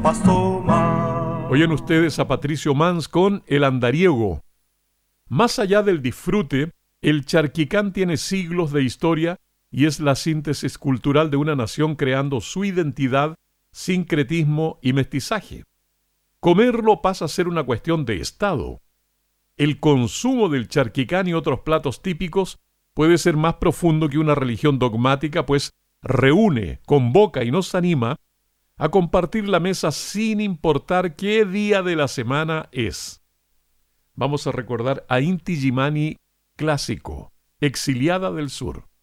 pasto más. Oyen ustedes a Patricio Mans con El Andariego. Más allá del disfrute, el charquicán tiene siglos de historia y es la síntesis cultural de una nación creando su identidad, sincretismo y mestizaje. Comerlo pasa a ser una cuestión de Estado. El consumo del charquicán y otros platos típicos puede ser más profundo que una religión dogmática, pues reúne, convoca y nos anima a compartir la mesa sin importar qué día de la semana es. Vamos a recordar a Inti Illimani clásico, Exiliada del Sur.